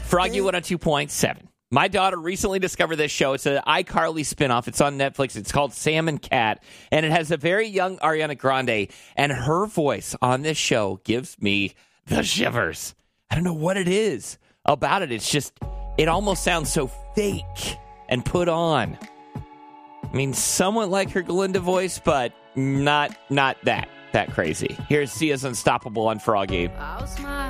Froggy 102.7. My daughter recently discovered this show. It's an iCarly spinoff. It's on Netflix. It's called Sam and Cat, and it has a very young Ariana Grande, and her voice on this show gives me the shivers. I don't know what it is about it. It's just, it almost sounds so fake and put on. I mean, somewhat like her Glinda voice, but not that crazy. Here's Sia's Unstoppable on Froggy.